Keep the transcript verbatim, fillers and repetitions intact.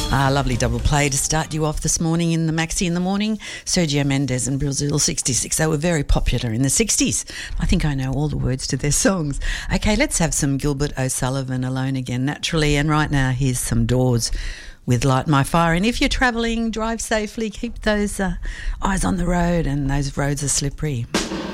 Ah, lovely double play to start you off this morning in the Maxi in the Morning. Sergio Mendes and Brazil sixty-six. They were very popular in the sixties. I think I know all the words to their songs. Okay, let's have some Gilbert O'Sullivan, Alone Again, naturally. And right now, here's some Doors with Light My Fire. And if you're travelling, drive safely. Keep those uh, eyes on the road, and those roads are slippery.